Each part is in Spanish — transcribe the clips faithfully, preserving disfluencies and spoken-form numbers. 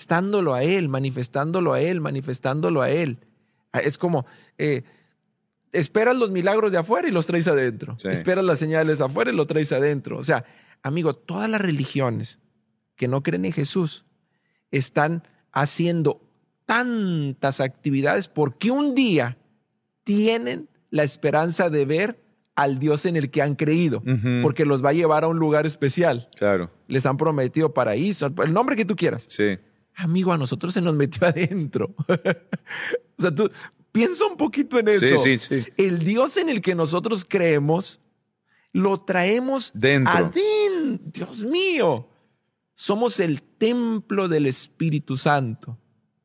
manifestándolo a Él, manifestándolo a Él, manifestándolo a Él. Es como, eh, esperas los milagros de afuera y los traes adentro. Sí. Esperas las señales de afuera y los traes adentro. O sea, amigo, todas las religiones que no creen en Jesús están haciendo tantas actividades porque un día tienen la esperanza de ver al Dios en el que han creído, uh-huh. porque los va a llevar a un lugar especial. Claro. Les han prometido paraíso, el nombre que tú quieras. Sí. Amigo, a nosotros se nos metió adentro. O sea, tú piensa un poquito en eso. Sí, sí, sí. El Dios en el que nosotros creemos, lo traemos dentro. Adentro. Dios mío. Somos el templo del Espíritu Santo.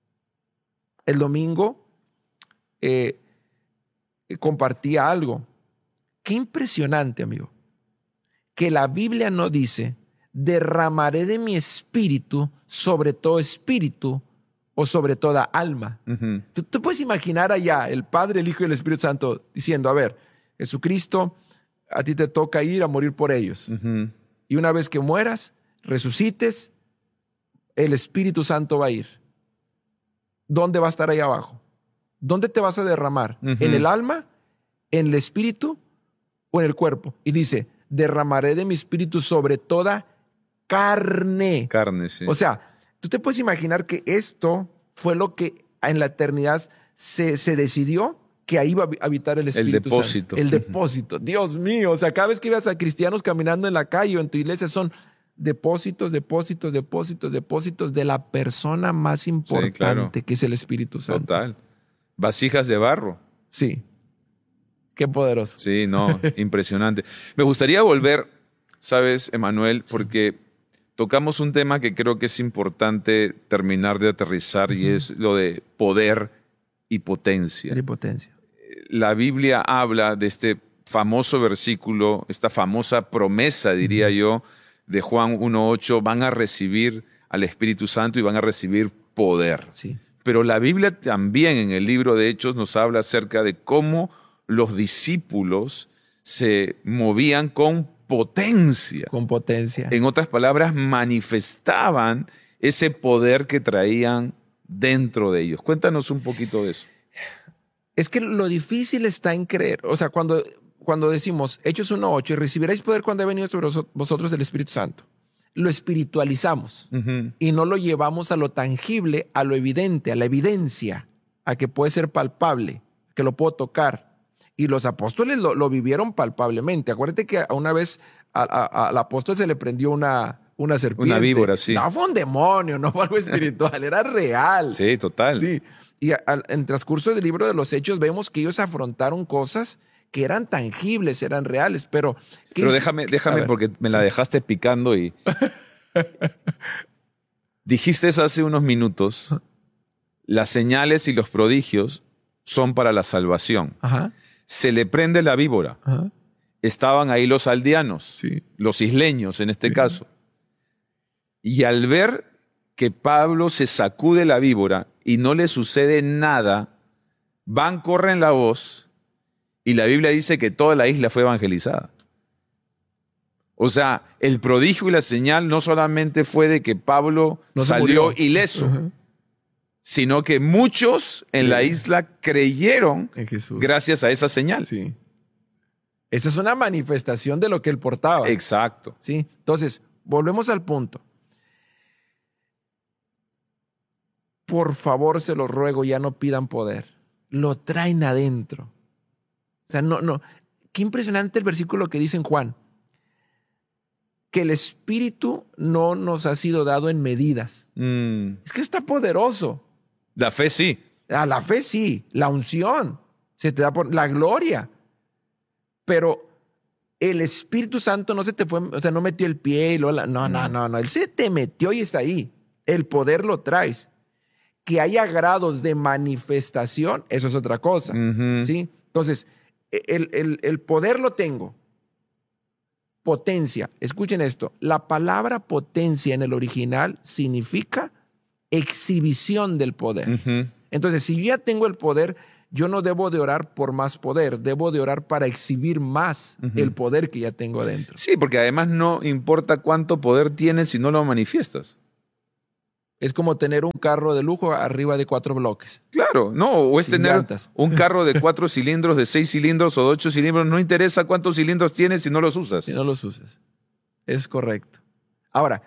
El domingo eh, compartía algo. Qué impresionante, amigo, que la Biblia no dice, derramaré de mi espíritu sobre todo espíritu o sobre toda alma. Uh-huh. ¿Tú, tú puedes imaginar allá el Padre, el Hijo y el Espíritu Santo diciendo, a ver, Jesucristo, a ti te toca ir a morir por ellos. Uh-huh. Y una vez que mueras, resucites, el Espíritu Santo va a ir. ¿Dónde va a estar ahí abajo? ¿Dónde te vas a derramar? Uh-huh. ¿En el alma? ¿En el espíritu? ¿O en el cuerpo? Y dice, derramaré de mi espíritu sobre toda carne. Carne, sí. O sea, tú te puedes imaginar que esto fue lo que en la eternidad se, se decidió que ahí iba a habitar el Espíritu Santo. El depósito. Santo. El depósito. Dios mío. O sea, cada vez que ibas a cristianos caminando en la calle o en tu iglesia son depósitos, depósitos, depósitos, depósitos de la persona más importante, sí, claro, que es el Espíritu Santo. Total. Vasijas de barro. Sí. Qué poderoso. Sí, no, impresionante. Me gustaría volver, ¿sabes, Emanuel? Porque tocamos un tema que creo que es importante terminar de aterrizar, uh-huh. y es lo de poder y potencia. Y potencia. La Biblia habla de este famoso versículo, esta famosa promesa, diría uh-huh. yo, de Juan uno ocho, van a recibir al Espíritu Santo y van a recibir poder. Sí. Pero la Biblia también en el libro de Hechos nos habla acerca de cómo los discípulos se movían con potencia. Con potencia. En otras palabras, manifestaban ese poder que traían dentro de ellos. Cuéntanos un poquito de eso. Es que lo difícil está en creer. O sea, cuando, cuando decimos Hechos uno ocho, y recibiréis poder cuando ha venido sobre vosotros el Espíritu Santo, lo espiritualizamos uh-huh. y no lo llevamos a lo tangible, a lo evidente, a la evidencia, a que puede ser palpable, que lo puedo tocar. Y los apóstoles lo, lo vivieron palpablemente. Acuérdate que una vez a, a, al apóstol se le prendió una, una serpiente. Una víbora, sí. No fue un demonio, no fue algo espiritual, era real. Sí, total. Sí. Y a, a, en transcurso del libro de los Hechos vemos que ellos afrontaron cosas que eran tangibles, eran reales, pero... Pero es? déjame, déjame porque me sí. la dejaste picando y... Dijiste hace unos minutos, las señales y los prodigios son para la salvación. Ajá. Se le prende la víbora. Ajá. Estaban ahí los aldeanos, sí. los isleños en este sí. caso. Y al ver que Pablo se sacude la víbora y no le sucede nada, van, corren la voz y la Biblia dice que toda la isla fue evangelizada. O sea, el prodigio y la señal no solamente fue de que Pablo no salió ileso, uh-huh. sino que muchos en sí. la isla creyeron en Jesús gracias a esa señal. Sí. Esa es una manifestación de lo que él portaba. Exacto. Sí. Entonces, volvemos al punto. Por favor, se los ruego, ya no pidan poder. Lo traen adentro. O sea, no, no. Qué impresionante el versículo que dice en Juan. Que el Espíritu no nos ha sido dado en medidas. Mm. Es que está poderoso. La fe sí. A la fe sí. La unción. Se te da por la gloria. Pero el Espíritu Santo no se te fue, o sea, no metió el pie y lo, no, no, no, no, no. Él se te metió y está ahí. El poder lo traes. Que haya grados de manifestación, eso es otra cosa. Uh-huh. ¿Sí? Entonces, el, el, el poder lo tengo. Potencia. Escuchen esto. La palabra potencia en el original significa exhibición del poder. Uh-huh. Entonces, si yo ya tengo el poder, yo no debo de orar por más poder, debo de orar para exhibir más uh-huh. el poder que ya tengo adentro. Sí, porque además no importa cuánto poder tienes si no lo manifiestas. Es como tener un carro de lujo arriba de cuatro bloques. Claro, no, o es tener llantas. Un carro de cuatro cilindros, de seis cilindros o de ocho cilindros. No interesa cuántos cilindros tienes si no los usas. Si no los usas. Es correcto. Ahora,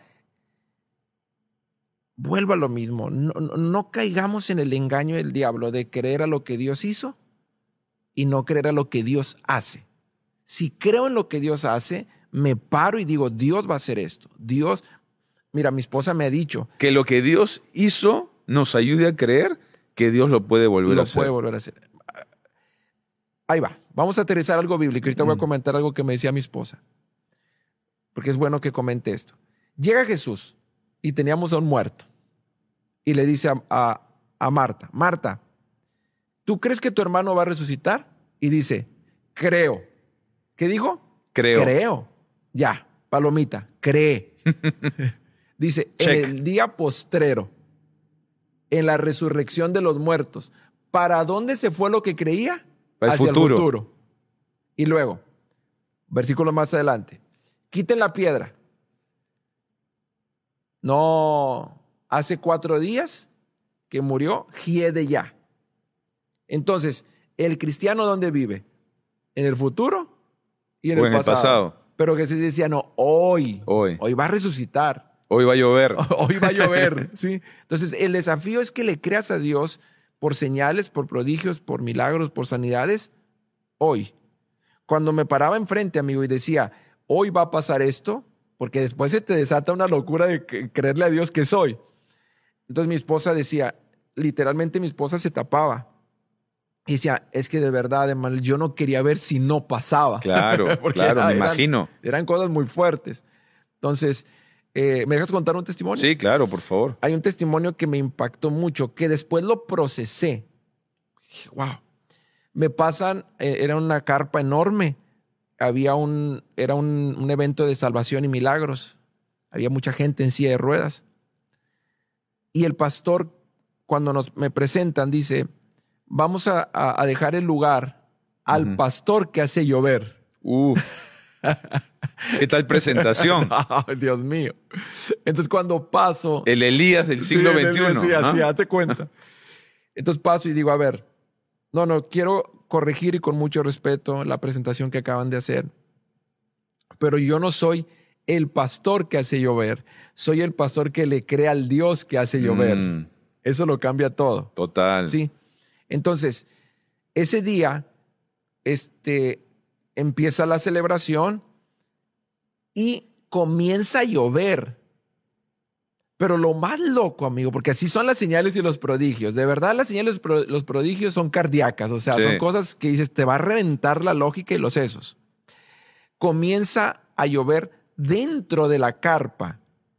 vuelvo a lo mismo. No, no, no caigamos en el engaño del diablo de creer a lo que Dios hizo y no creer a lo que Dios hace. Si creo en lo que Dios hace, me paro y digo, Dios va a hacer esto. Dios... Mira, mi esposa me ha dicho... Que lo que Dios hizo nos ayude a creer que Dios lo puede volver lo a hacer. Lo puede volver a hacer. Ahí va. Vamos a aterrizar algo bíblico. Ahorita mm. voy a comentar algo que me decía mi esposa. Porque es bueno que comente esto. Llega Jesús y teníamos a un muerto. Y le dice a, a, a Marta, Marta, ¿tú crees que tu hermano va a resucitar? Y dice, creo. ¿Qué dijo? Creo. Creo. Ya, palomita, cree. Dice, Check. En el día postrero, en la resurrección de los muertos, ¿para dónde se fue lo que creía? El Hacia futuro. el futuro. Y luego, versículo más adelante, quiten la piedra. No, hace cuatro días que murió, hiede ya. Entonces, ¿el cristiano dónde vive? ¿En el futuro y en, o el, en pasado? el pasado? Pero Jesús decía, no, hoy, hoy, hoy va a resucitar. Hoy va a llover. Hoy va a llover, ¿sí? Entonces, el desafío es que le creas a Dios por señales, por prodigios, por milagros, por sanidades, hoy. Cuando me paraba enfrente, amigo, y decía, hoy va a pasar esto, porque después se te desata una locura de creerle a Dios que soy. Entonces, mi esposa decía, literalmente mi esposa se tapaba. Y decía, es que de verdad, hermano, yo no quería ver si no pasaba. Claro, claro, era, me eran, imagino. Eran cosas muy fuertes. Entonces, eh, ¿me dejas contar un testimonio? Sí, claro, por favor. Hay un testimonio que me impactó mucho, que después lo procesé. Dije, wow. Me pasan, eh, era una carpa enorme. Había un, era un, un evento de salvación y milagros. Había mucha gente en silla de ruedas. Y el pastor, cuando nos, me presentan, dice, vamos a, a, a dejar el lugar al uh-huh. pastor que hace llover. Uf. ¿Qué tal presentación? Oh, Dios mío. Entonces cuando paso... El Elías del siglo sí, veintiuno. Sí, ¿no? así, date cuenta. Entonces paso y digo, a ver, no, no, quiero corregir y con mucho respeto la presentación que acaban de hacer. Pero yo no soy el pastor que hace llover. Soy el pastor que le cree al Dios que hace llover. Mm. Eso lo cambia todo. Total. Sí. Entonces, ese día, este... empieza la celebración y comienza a llover. Pero lo más loco, amigo, porque así son las señales y los prodigios. De verdad, las señales y los prodigios son cardíacas. O sea, sí. son cosas que dices, te va a reventar la lógica y los sesos. Comienza a llover dentro de la carpa.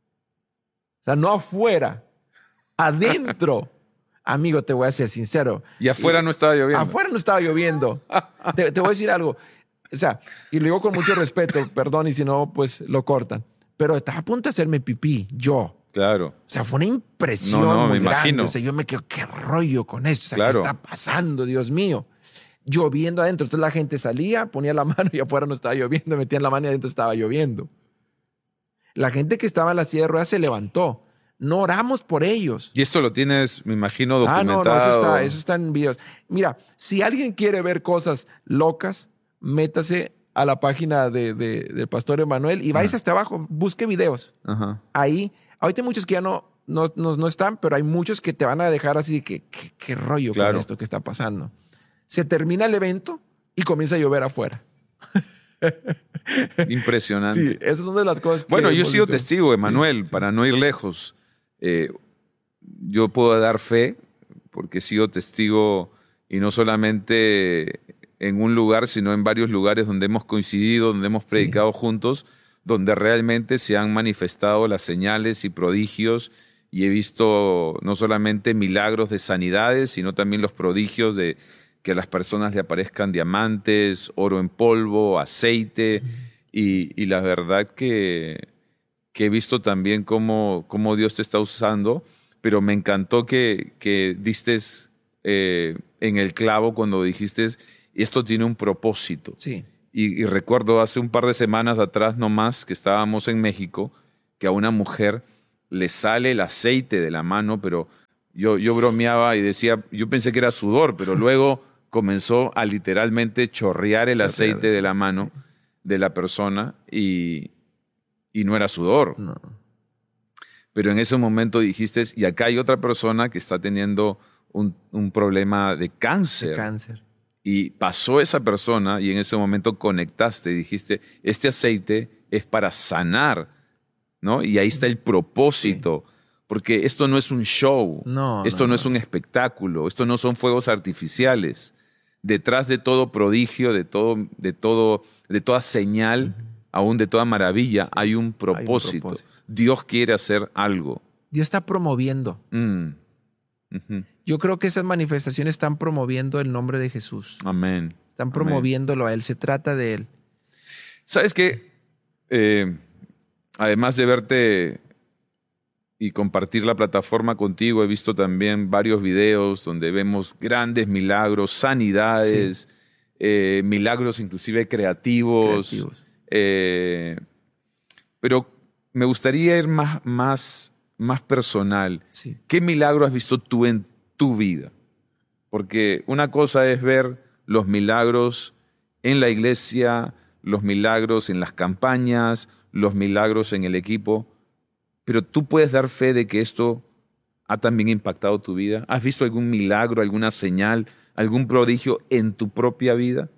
O sea, no afuera, adentro. Amigo, te voy a ser sincero. Y afuera y, no estaba lloviendo. Afuera no estaba lloviendo. te, te voy a decir algo. O sea, y lo digo con mucho respeto, perdón, y si no, pues lo cortan. Pero estaba a punto de hacerme pipí, yo. Claro. O sea, fue una impresión no, no, muy me grande. Imagino. O sea, yo me quedo, ¿qué rollo con esto? O sea, claro. ¿qué está pasando, Dios mío? Lloviendo adentro. Entonces la gente salía, ponía la mano y afuera no estaba lloviendo, metían la mano y adentro estaba lloviendo. La gente que estaba en la silla de ruedas se levantó. No oramos por ellos. Y esto lo tienes, me imagino, documentado. Ah, no, no, eso está, eso está en videos. Mira, si alguien quiere ver cosas locas, métase a la página de, de, del Pastor Emanuel y vais hasta abajo, busque videos. Ajá. Ahí, ahorita hay muchos que ya no, no, no, no están, pero hay muchos que te van a dejar así de que, ¿qué, qué rollo claro. con esto que está pasando? Se termina el evento y comienza a llover afuera. Impresionante. Sí, esas son de las cosas que... Bueno, yo he sido testigo, Emanuel, sí, sí. para no ir lejos. Eh, yo puedo dar fe porque he sido testigo y no solamente en un lugar, sino en varios lugares donde hemos coincidido, donde hemos predicado sí. juntos, donde realmente se han manifestado las señales y prodigios y he visto no solamente milagros de sanidades, sino también los prodigios de que a las personas le aparezcan diamantes, oro en polvo, aceite mm. y, y la verdad que, que he visto también cómo, cómo Dios te está usando, pero me encantó que, que distes eh, en el clavo cuando dijiste esto tiene un propósito. Sí. Y, y recuerdo hace un par de semanas atrás nomás que estábamos en México, que a una mujer le sale el aceite de la mano, pero yo, yo bromeaba y decía, yo pensé que era sudor, pero luego comenzó a literalmente chorrear el aceite de la mano sí. de la persona y, y no era sudor. No. Pero en ese momento dijiste, y acá hay otra persona que está teniendo un, un problema de cáncer. De cáncer. Y pasó esa persona y en ese momento conectaste y dijiste, este aceite es para sanar, ¿no? Y ahí está el propósito, sí. porque esto no es un show, no, esto no, no, no es un espectáculo, esto no son fuegos artificiales. Detrás de todo prodigio, de, todo, de, todo, de toda señal, uh-huh. aún de toda maravilla, sí. hay, un propósito. hay un propósito. Dios quiere hacer algo. Dios está promoviendo. Mm. Uh-huh. Yo creo que esas manifestaciones están promoviendo el nombre de Jesús. Amén. Están promoviéndolo Amén. a Él. Se trata de Él. ¿Sabes qué? Eh, además de verte y compartir la plataforma contigo, he visto también varios videos donde vemos grandes milagros, sanidades, sí. eh, milagros inclusive creativos. creativos. Eh, pero me gustaría ir más, más, más personal. Sí. ¿Qué milagro has visto tú en tu vida? Porque una cosa es ver los milagros en la iglesia, los milagros en las campañas, los milagros en el equipo, pero tú puedes dar fe de que esto ha también impactado tu vida. ¿Has visto algún milagro, alguna señal, algún prodigio en tu propia vida?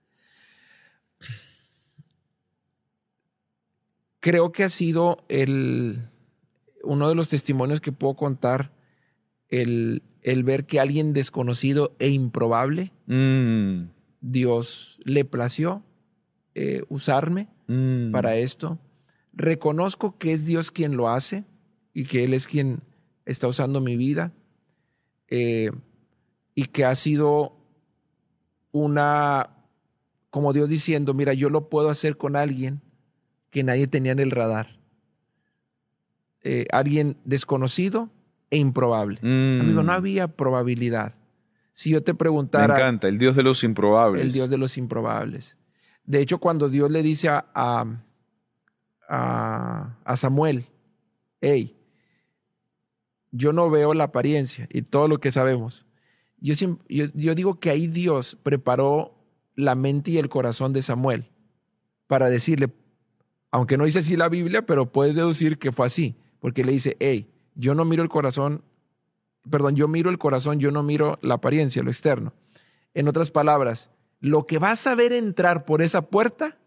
Creo que ha sido el, uno de los testimonios que puedo contar, el, el ver que alguien desconocido e improbable, mm. Dios le plació eh, usarme mm. para esto. Reconozco que es Dios quien lo hace y que Él es quien está usando mi vida eh, y que ha sido una, como Dios diciendo, mira, yo lo puedo hacer con alguien que nadie tenía en el radar. Eh, alguien desconocido e improbable. Mm. Amigo, no había probabilidad. Si yo te preguntara... Me encanta, el Dios de los improbables. El Dios de los improbables. De hecho, cuando Dios le dice a, a, a, a Samuel, hey, yo no veo la apariencia y todo lo que sabemos. Yo, yo, yo digo que ahí Dios preparó la mente y el corazón de Samuel para decirle, aunque no dice así la Biblia, pero puedes deducir que fue así, porque le dice, hey, yo no miro el corazón, perdón, yo miro el corazón, yo no miro la apariencia, lo externo. En otras palabras, lo que vas a ver entrar por esa puerta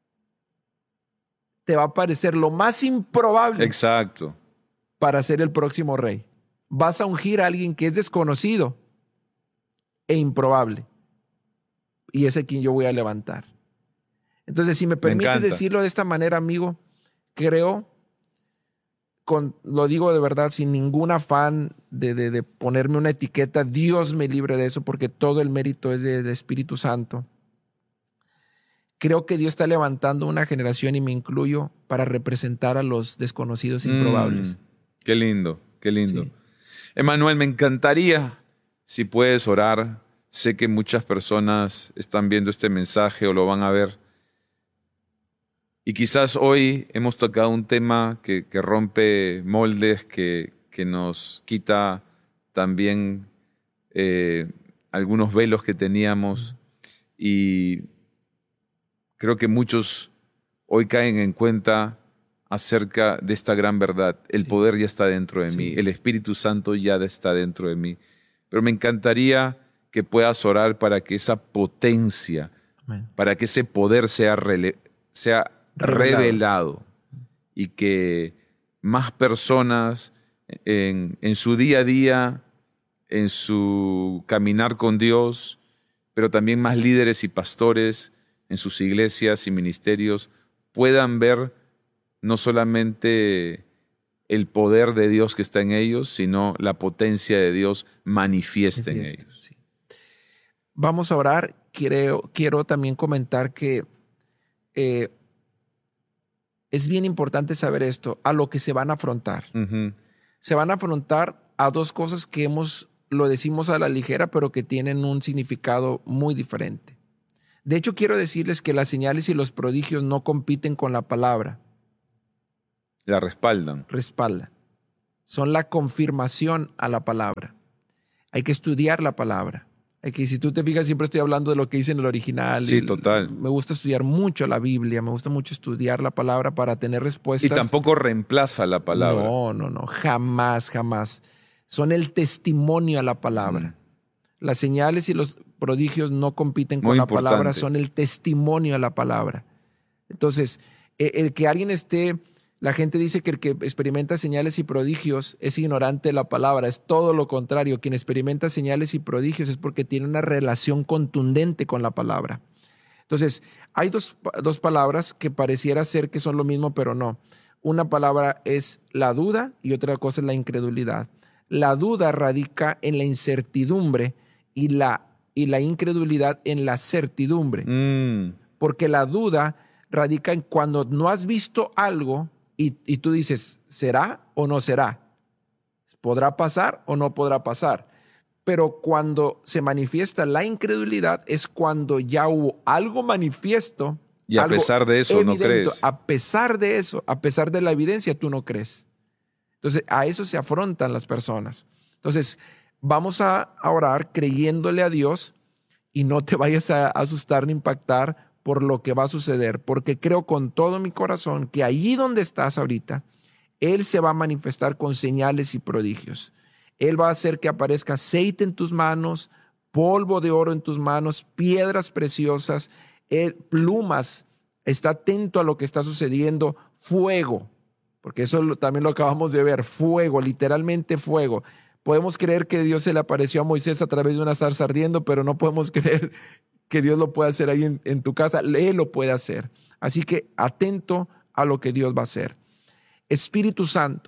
te va a parecer lo más improbable. Exacto. Para ser el próximo rey. Vas a ungir a alguien que es desconocido e improbable. Y ese quien yo voy a levantar. Entonces, si me permites me decirlo de esta manera, amigo, creo, con, lo digo de verdad, sin ningún afán de, de, de ponerme una etiqueta, Dios me libre de eso, porque todo el mérito es del Espíritu Santo. Creo que Dios está levantando una generación, y me incluyo, para representar a los desconocidos e improbables. Mm, qué lindo, qué lindo. Sí. Emmanuel, me encantaría si puedes orar. Sé que muchas personas están viendo este mensaje o lo van a ver. Y quizás hoy hemos tocado un tema que, que rompe moldes, que, que nos quita también eh, algunos velos que teníamos. Y creo que muchos hoy caen en cuenta acerca de esta gran verdad. El sí. poder ya está dentro de sí. mí. El Espíritu Santo ya está dentro de mí. Pero me encantaría que puedas orar para que esa potencia, Amén. Para que ese poder sea, rele- sea revelado. revelado y que más personas en, en su día a día, en su caminar con Dios, pero también más líderes y pastores en sus iglesias y ministerios puedan ver no solamente el poder de Dios que está en ellos, sino la potencia de Dios manifiesta en ellos. Sí. Vamos a orar. Quiero, quiero también comentar que eh, es bien importante saber esto, a lo que se van a afrontar. Uh-huh. Se van a afrontar a dos cosas que hemos, lo decimos a la ligera, pero que tienen un significado muy diferente. De hecho, quiero decirles que las señales y los prodigios no compiten con la palabra. La respaldan. Respaldan. son la confirmación a la palabra. Hay que estudiar la palabra. Hay que, si tú te fijas, siempre estoy hablando de lo que dice en el original. Sí, total. Me gusta estudiar mucho la Biblia, me gusta mucho estudiar la palabra para tener respuestas. Y tampoco reemplaza la palabra. No, no, no, jamás, jamás. Son el testimonio a la palabra. Mm. Las señales y los prodigios no compiten con Muy la importante. palabra, son el testimonio a la palabra. Entonces, el que alguien esté... La gente dice que el que experimenta señales y prodigios es ignorante de la palabra. Es todo lo contrario. Quien experimenta señales y prodigios es porque tiene una relación contundente con la palabra. Entonces, hay dos, dos palabras que pareciera ser que son lo mismo, pero no. Una palabra es la duda y otra cosa es la incredulidad. La duda radica en la incertidumbre y la, y la incredulidad en la certidumbre. Mm. Porque la duda radica en cuando no has visto algo y, y tú dices, ¿será o no será? ¿Podrá pasar o no podrá pasar? Pero cuando se manifiesta la incredulidad es cuando ya hubo algo manifiesto. Y a pesar de eso evidente, no crees. A pesar de eso, a pesar de la evidencia, tú no crees. Entonces, a eso se afrontan las personas. Entonces, vamos a orar creyéndole a Dios y no te vayas a asustar ni impactar por lo que va a suceder, porque creo con todo mi corazón que allí donde estás ahorita, Él se va a manifestar con señales y prodigios. Él va a hacer que aparezca aceite en tus manos, polvo de oro en tus manos, piedras preciosas, él, plumas. Está atento a lo que está sucediendo, fuego, porque eso lo, también lo acabamos de ver, fuego, literalmente fuego. Podemos creer que Dios se le apareció a Moisés a través de una zarza ardiendo, pero no podemos creer que Dios lo puede hacer ahí en, en tu casa. Él lo puede hacer. Así que atento a lo que Dios va a hacer. Espíritu Santo,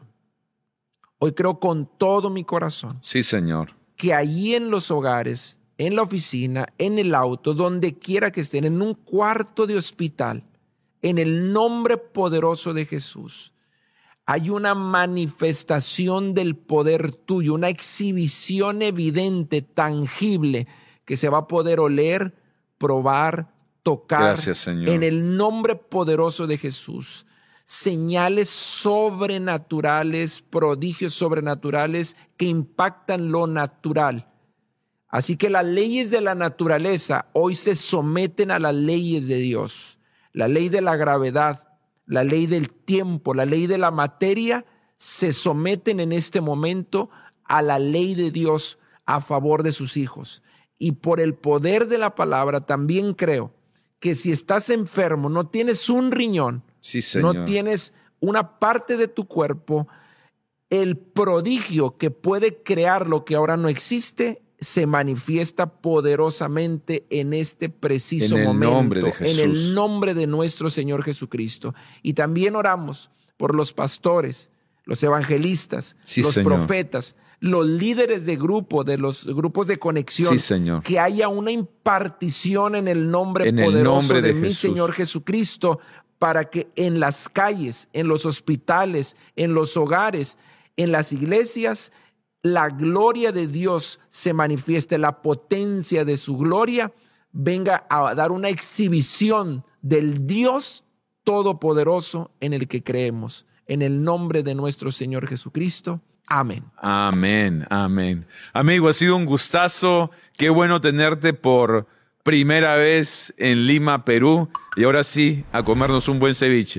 hoy creo con todo mi corazón. Sí, Señor. Que allí en los hogares, en la oficina, en el auto, donde quiera que estén, en un cuarto de hospital, en el nombre poderoso de Jesús, hay una manifestación del poder tuyo, una exhibición evidente, tangible, que se va a poder oler, probar, tocar. Gracias, Señor. En el nombre poderoso de Jesús. Señales sobrenaturales, prodigios sobrenaturales que impactan lo natural. Así que las leyes de la naturaleza hoy se someten a las leyes de Dios. La ley de la gravedad, la ley del tiempo, la ley de la materia se someten en este momento a la ley de Dios a favor de sus hijos. Y por el poder de la palabra también creo que si estás enfermo, no tienes un riñón, sí, Señor, no tienes una parte de tu cuerpo, el prodigio que puede crear lo que ahora no existe se manifiesta poderosamente en este preciso en el momento, nombre de Jesús. En el nombre de nuestro Señor Jesucristo. Y también oramos por los pastores, los evangelistas, sí, los Señor. profetas, los líderes de grupo, de los grupos de conexión, sí, Señor. Que haya una impartición en el nombre en poderoso el nombre de, de mi Jesús. Señor Jesucristo, para que en las calles, en los hospitales, en los hogares, en las iglesias, la gloria de Dios se manifieste, la potencia de su gloria venga a dar una exhibición del Dios todopoderoso en el que creemos. En el nombre de nuestro Señor Jesucristo. Amén. Amén, amén. Amigo, ha sido un gustazo. Qué bueno tenerte por primera vez en Lima, Perú. Y ahora sí, a comernos un buen ceviche.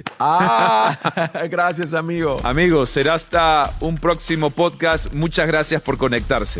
Ah, gracias, amigo. Amigos, será hasta un próximo podcast. Muchas gracias por conectarse.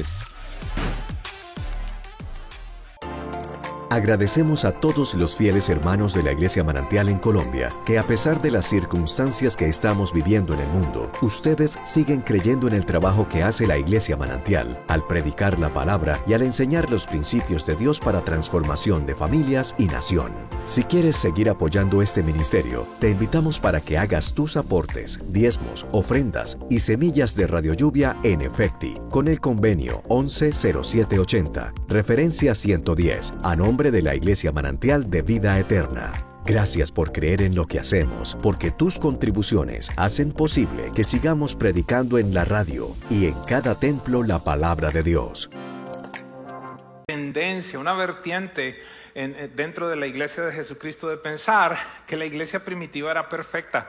Agradecemos a todos los fieles hermanos de la Iglesia Manantial en Colombia, que a pesar de las circunstancias que estamos viviendo en el mundo, ustedes siguen creyendo en el trabajo que hace la Iglesia Manantial, al predicar la palabra y al enseñar los principios de Dios para transformación de familias y nación. Si quieres seguir apoyando este ministerio, te invitamos para que hagas tus aportes, diezmos, ofrendas y semillas de Radio Lluvia en Efecti, con el convenio once cero siete ochenta, referencia ciento diez, a nombre de la Iglesia Manantial de Vida Eterna. Gracias por creer en lo que hacemos, porque tus contribuciones hacen posible que sigamos predicando en la radio y en cada templo la palabra de Dios. Tendencia, una vertiente en, dentro de la Iglesia de Jesucristo de pensar que la iglesia primitiva era perfecta,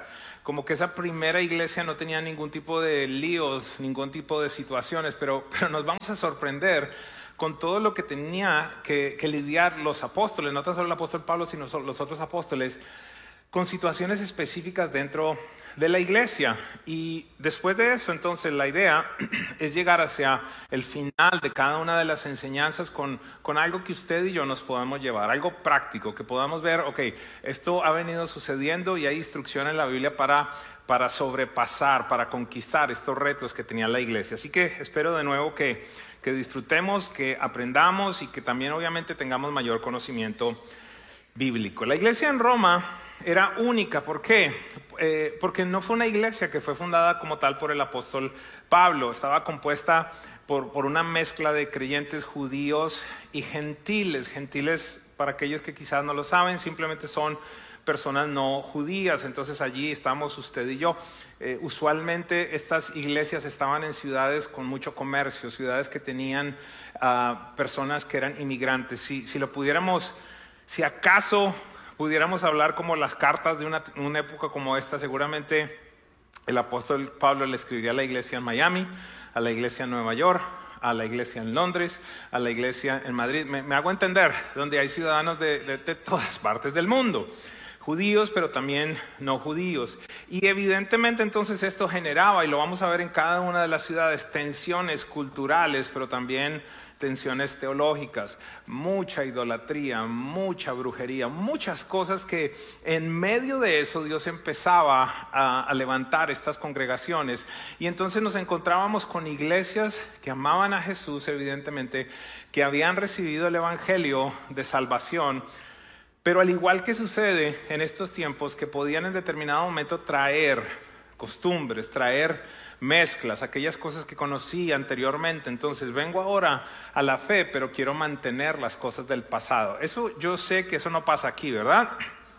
como que esa primera iglesia no tenía ningún tipo de líos, ningún tipo de situaciones, pero, pero nos vamos a sorprender con todo lo que tenía que, que lidiar los apóstoles, no tan solo el apóstol Pablo, sino los otros apóstoles, con situaciones específicas dentro de la iglesia. Y después de eso, entonces, la idea es llegar hacia el final de cada una de las enseñanzas con, con algo que usted y yo nos podamos llevar, algo práctico, que podamos ver, ok, esto ha venido sucediendo y hay instrucción en la Biblia para, para sobrepasar, para conquistar estos retos que tenía la iglesia. Así que espero de nuevo que, que disfrutemos, que aprendamos y que también obviamente tengamos mayor conocimiento bíblico. La iglesia en Roma era única. ¿Por qué? Eh, porque no fue una iglesia que fue fundada como tal por el apóstol Pablo. Estaba compuesta por, por una mezcla de creyentes judíos y gentiles. Gentiles, para aquellos que quizás no lo saben, simplemente son personas no judías. Entonces allí estamos usted y yo. Eh, usualmente estas iglesias estaban en ciudades con mucho comercio, ciudades que tenían uh, personas que eran inmigrantes. Si, si lo pudiéramos, si acaso pudiéramos hablar como las cartas de una, una época como esta, seguramente el apóstol Pablo le escribiría a la iglesia en Miami, a la iglesia en Nueva York, a la iglesia en Londres, a la iglesia en Madrid. Me, me hago entender, donde hay ciudadanos de, de, de todas partes del mundo, judíos, pero también no judíos. Y evidentemente entonces esto generaba, y lo vamos a ver en cada una de las ciudades, tensiones culturales, pero también tensiones teológicas, mucha idolatría, mucha brujería, muchas cosas que en medio de eso Dios empezaba a, a levantar estas congregaciones. Y entonces nos encontrábamos con iglesias que amaban a Jesús, evidentemente, que habían recibido el evangelio de salvación, pero al igual que sucede en estos tiempos, que podían en determinado momento traer costumbres, traer mezclas, aquellas cosas que conocí anteriormente. Entonces vengo ahora a la fe, pero quiero mantener las cosas del pasado. Eso, yo sé que eso no pasa aquí, ¿verdad?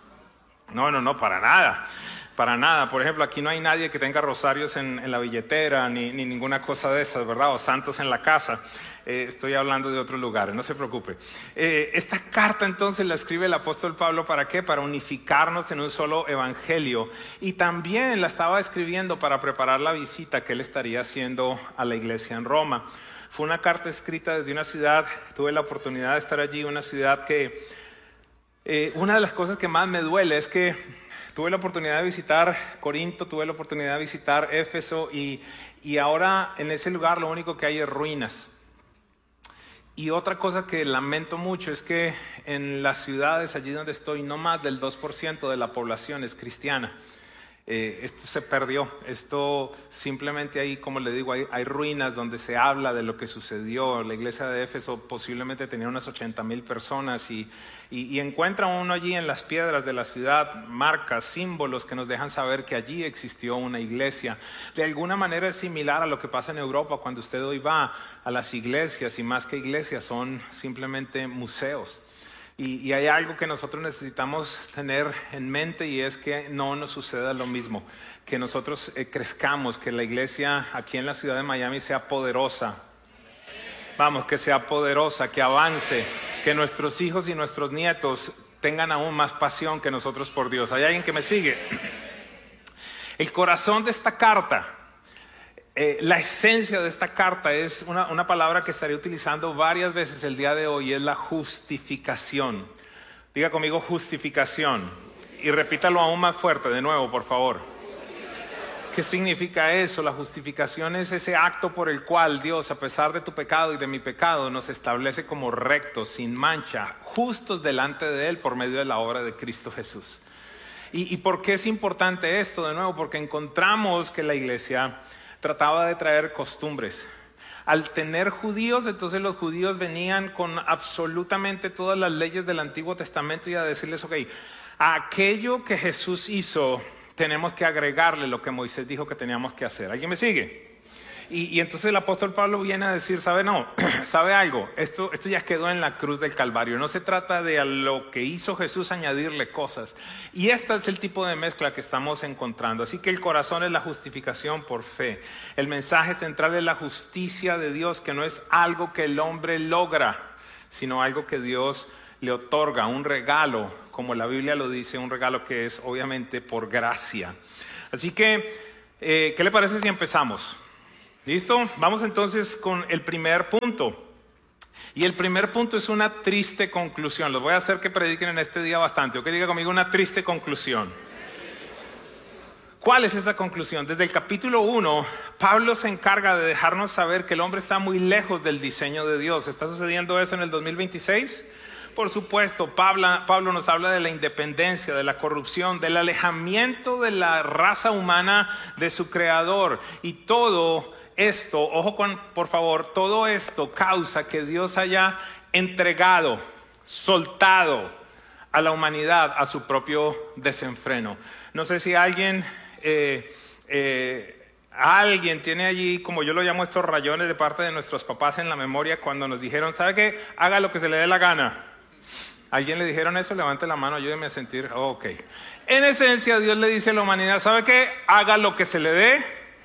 No, no, no, para nada. Para nada. Por ejemplo, aquí no hay nadie que tenga rosarios en, en la billetera, ni, ni ninguna cosa de esas, ¿verdad? O santos en la casa. Eh, estoy hablando de otros lugares, no se preocupe. Eh, esta carta entonces la escribe el apóstol Pablo, ¿para qué? Para unificarnos en un solo evangelio. Y también la estaba escribiendo para preparar la visita que él estaría haciendo a la iglesia en Roma. Fue una carta escrita desde una ciudad, tuve la oportunidad de estar allí, una ciudad que... Eh, una de las cosas que más me duele es que tuve la oportunidad de visitar Corinto, tuve la oportunidad de visitar Éfeso y, y ahora en ese lugar lo único que hay es ruinas. Y otra cosa que lamento mucho es que en las ciudades allí donde estoy no más del dos por ciento de la población es cristiana. Eh, esto se perdió, esto simplemente ahí, como le digo, hay, hay ruinas donde se habla de lo que sucedió. La iglesia de Éfeso posiblemente tenía unas ochenta mil personas y, y, y encuentra uno allí en las piedras de la ciudad marcas, símbolos que nos dejan saber que allí existió una iglesia. De alguna manera es similar a lo que pasa en Europa cuando usted hoy va a las iglesias, y más que iglesias son simplemente museos. Y, y hay algo que nosotros necesitamos tener en mente, y es que no nos suceda lo mismo, que nosotros eh, crezcamos, que la iglesia aquí en la ciudad de Miami sea poderosa. Vamos, que sea poderosa, que avance, que nuestros hijos y nuestros nietos tengan aún más pasión que nosotros por Dios. ¿Hay alguien que me sigue? El corazón de esta carta, Eh, la esencia de esta carta es una, una palabra que estaré utilizando varias veces el día de hoy, es la justificación. Diga conmigo justificación y repítalo aún más fuerte de nuevo, por favor. ¿Qué significa eso? La justificación es ese acto por el cual Dios, a pesar de tu pecado y de mi pecado, nos establece como rectos, sin mancha, justos delante de Él por medio de la obra de Cristo Jesús. ¿Y, y por qué es importante esto? De nuevo, porque encontramos que la iglesia trataba de traer costumbres. Al tener judíos, entonces los judíos venían con absolutamente todas las leyes del Antiguo Testamento y a decirles, ok, a aquello que Jesús hizo, tenemos que agregarle lo que Moisés dijo que teníamos que hacer. ¿Alguien me sigue? Y, y entonces el apóstol Pablo viene a decir, ¿sabe no? ¿Sabe algo? Esto, esto ya quedó en la cruz del Calvario. No se trata de a lo que hizo Jesús añadirle cosas. Y este es el tipo de mezcla que estamos encontrando. Así que el corazón es la justificación por fe. El mensaje central es la justicia de Dios, que no es algo que el hombre logra, sino algo que Dios le otorga, un regalo, como la Biblia lo dice, un regalo que es obviamente por gracia. Así que, eh, ¿qué le parece si empezamos? ¿Listo? Vamos entonces con el primer punto. Y el primer punto es una triste conclusión. Los voy a hacer que prediquen en este día bastante. O que diga conmigo una triste conclusión. ¿Cuál es esa conclusión? Desde el capítulo uno, Pablo se encarga de dejarnos saber que el hombre está muy lejos del diseño de Dios. ¿Está sucediendo eso en el dos mil veintiséis? Por supuesto, Pablo, Pablo nos habla de la independencia, de la corrupción, del alejamiento de la raza humana de su creador. Y todo esto, ojo con, por favor, todo esto causa que Dios haya entregado, soltado a la humanidad a su propio desenfreno. No sé si alguien, eh, eh, alguien tiene allí, como yo lo llamo, estos rayones de parte de nuestros papás en la memoria cuando nos dijeron, ¿sabe qué? Haga lo que se le dé la gana. ¿Alguien le dijeron eso? Levante la mano, ayúdeme a sentir. Oh, ok. En esencia, Dios le dice a la humanidad, ¿sabe qué? Haga lo que se le dé.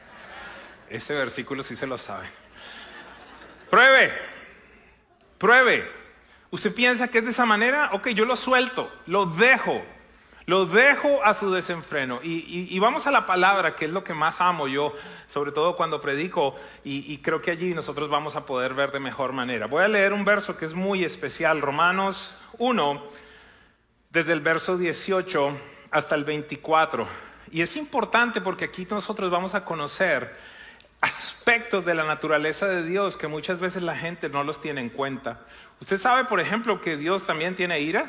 Ese versículo sí se lo sabe. Pruebe. Pruebe. ¿Usted piensa que es de esa manera? Ok, yo lo suelto, lo dejo. Lo dejo a su desenfreno. Y, y, y vamos a la palabra, que es lo que más amo yo, sobre todo cuando predico, y, y creo que allí nosotros vamos a poder ver de mejor manera. Voy a leer un verso que es muy especial, Romanos uno, desde el verso dieciocho hasta el veinticuatro. Y es importante porque aquí nosotros vamos a conocer aspectos de la naturaleza de Dios que muchas veces la gente no los tiene en cuenta. ¿Usted sabe, por ejemplo, que Dios también tiene ira?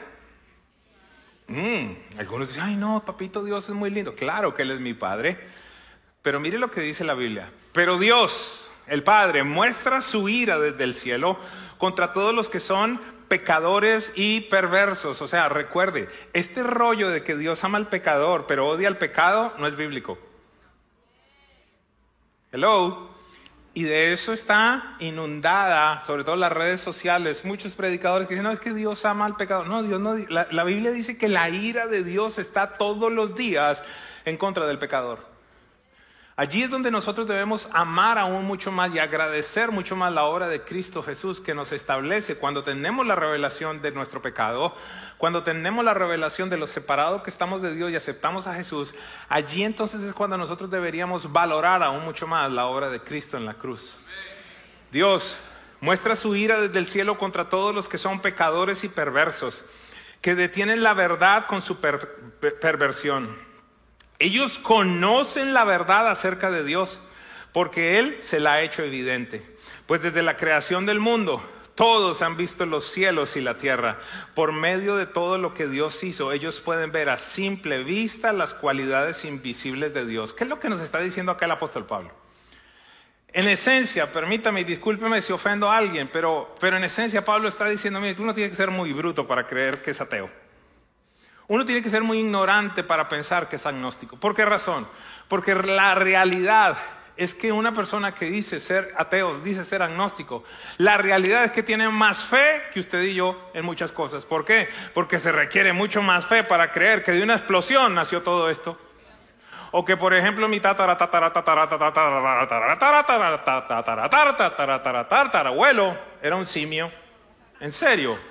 Mm, algunos dicen, ay no, papito Dios es muy lindo. Claro que Él es mi Padre. Pero mire lo que dice la Biblia. Pero Dios, el Padre, muestra su ira desde el cielo contra todos los que son pecadores y perversos. O sea, recuerde, este rollo de que Dios ama al pecador pero odia al pecado no es bíblico. Hello. Y de eso está inundada, sobre todo las redes sociales, muchos predicadores que dicen, no, es que Dios ama al pecador. No, Dios no. La, la Biblia dice que la ira de Dios está todos los días en contra del pecador. Allí es donde nosotros debemos amar aún mucho más y agradecer mucho más la obra de Cristo Jesús que nos establece cuando tenemos la revelación de nuestro pecado, cuando tenemos la revelación de lo separado que estamos de Dios y aceptamos a Jesús. Allí entonces es cuando nosotros deberíamos valorar aún mucho más la obra de Cristo en la cruz. Dios muestra su ira desde el cielo contra todos los que son pecadores y perversos, que detienen la verdad con su per- per- perversión. Ellos conocen la verdad acerca de Dios, porque Él se la ha hecho evidente. Pues desde la creación del mundo, todos han visto los cielos y la tierra. Por medio de todo lo que Dios hizo, ellos pueden ver a simple vista las cualidades invisibles de Dios. ¿Qué es lo que nos está diciendo acá el apóstol Pablo? En esencia, permítame y discúlpeme si ofendo a alguien, pero, pero en esencia Pablo está diciendo, mire, tú no tienes que ser muy bruto para creer que es ateo. Uno tiene que ser muy ignorante para pensar que es agnóstico. ¿Por qué razón? Porque la realidad es que una persona que dice ser ateo, dice ser agnóstico, la realidad es que tiene más fe que usted y yo en muchas cosas. ¿Por qué? Porque se requiere mucho más fe para creer que de una explosión nació todo esto. O que, por ejemplo, mi tatara tatara tatara tatara tatara tatara tatara tatara tatara tatarabuelo era un simio. ¿En serio?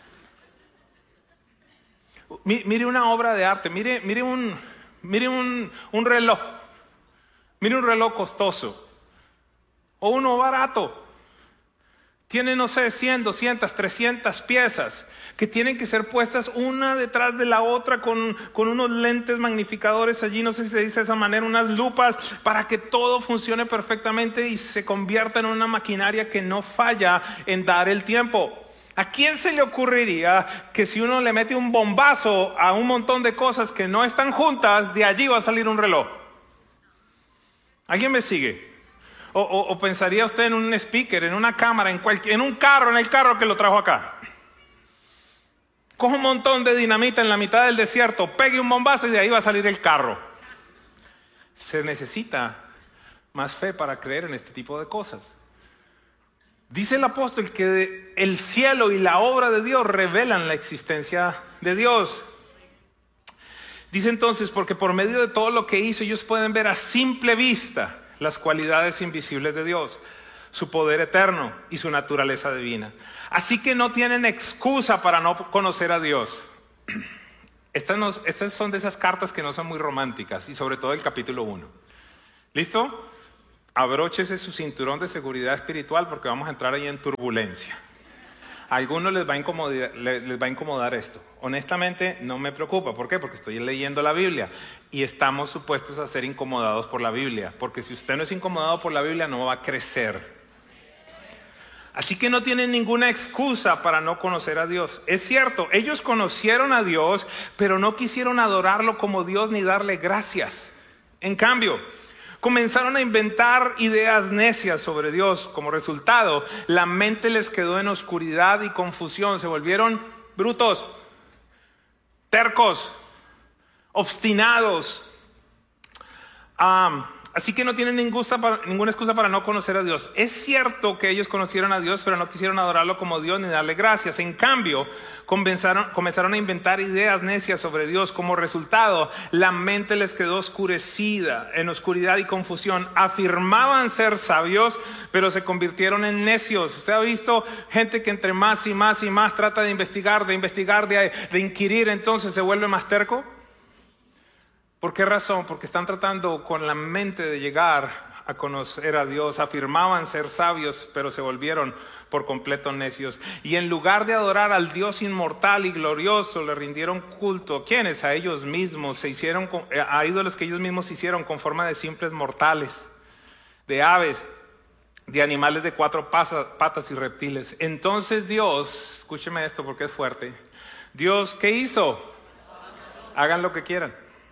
Mire una obra de arte, mire, mire, un, mire un, un reloj, mire un reloj costoso o uno barato. Tiene, no sé, cien, doscientas, trescientas piezas que tienen que ser puestas una detrás de la otra con, con unos lentes magnificadores allí, no sé si se dice de esa manera, unas lupas, para que todo funcione perfectamente y se convierta en una maquinaria que no falla en dar el tiempo. ¿A quién se le ocurriría que si uno le mete un bombazo a un montón de cosas que no están juntas, de allí va a salir un reloj? ¿Alguien me sigue? O, o, o pensaría usted en un speaker, en una cámara, en, cualquier, en un carro, en el carro que lo trajo acá. Coge un montón de dinamita en la mitad del desierto, pegue un bombazo y de ahí va a salir el carro. Se necesita más fe para creer en este tipo de cosas. Dice el apóstol que el cielo y la obra de Dios revelan la existencia de Dios. Dice entonces, porque por medio de todo lo que hizo, ellos pueden ver a simple vista las cualidades invisibles de Dios, su poder eterno y su naturaleza divina. Así que no tienen excusa para no conocer a Dios. Estas, nos, estas son de esas cartas que no son muy románticas, y sobre todo el capítulo uno. ¿Listo? Abróchese su cinturón de seguridad espiritual porque vamos a entrar ahí en turbulencia. A algunos les va a incomodar, les va a incomodar esto. Honestamente, no me preocupa. ¿Por qué? Porque estoy leyendo la Biblia y estamos supuestos a ser incomodados por la Biblia. Porque si usted no es incomodado por la Biblia, no va a crecer. Así que no tienen ninguna excusa para no conocer a Dios. Es cierto, ellos conocieron a Dios, pero no quisieron adorarlo como Dios ni darle gracias. En cambio, comenzaron a inventar ideas necias sobre Dios. Como resultado, la mente les quedó en oscuridad y confusión. Se volvieron brutos, tercos, obstinados. Um, así que no tienen ninguna, ninguna excusa para no conocer a Dios. Es cierto que ellos conocieron a Dios, pero no quisieron adorarlo como Dios ni darle gracias. En cambio, comenzaron, comenzaron a inventar ideas necias sobre Dios. Como resultado, la mente les quedó oscurecida, en oscuridad y confusión. Afirmaban ser sabios, pero se convirtieron en necios. ¿Usted ha visto gente que entre más y más y más trata de investigar, de investigar, de, de inquirir, entonces se vuelve más terco? ¿Por qué razón? Porque están tratando con la mente de llegar a conocer a Dios. Afirmaban ser sabios, pero se volvieron por completo necios. Y en lugar de adorar al Dios inmortal y glorioso, le rindieron culto. ¿Quiénes? A ellos mismos. Se hicieron a ídolos que ellos mismos hicieron con forma de simples mortales, de aves, de animales de cuatro patas y reptiles. Entonces Dios, escúcheme esto porque es fuerte. Dios, ¿qué hizo? Hagan lo que quieran.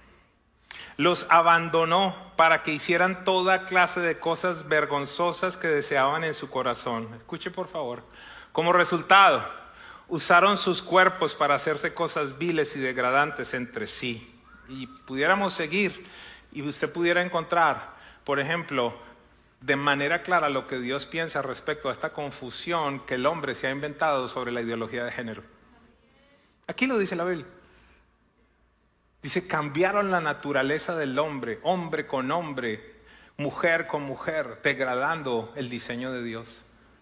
Los abandonó para que hicieran toda clase de cosas vergonzosas que deseaban en su corazón. Escuche por favor. Como resultado, usaron sus cuerpos para hacerse cosas viles y degradantes entre sí. Y pudiéramos seguir y usted pudiera encontrar, por ejemplo, de manera clara lo que Dios piensa respecto a esta confusión que el hombre se ha inventado sobre la ideología de género. Aquí lo dice la Biblia. Dice, cambiaron la naturaleza del hombre, hombre con hombre, mujer con mujer, degradando el diseño de Dios.